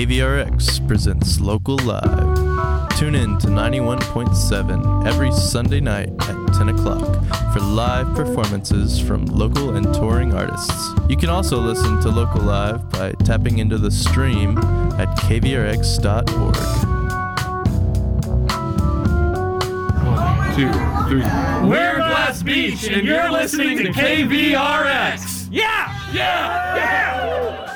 KVRX presents Local Live. Tune in to 91.7 every Sunday night at 10 o'clock for live performances from local and touring artists. You can also listen to Local Live by tapping into the stream at kvrx.org. 1, 2, 3. We're Glass Beach, and you're listening to KVRX. Yeah! Yeah! Yeah!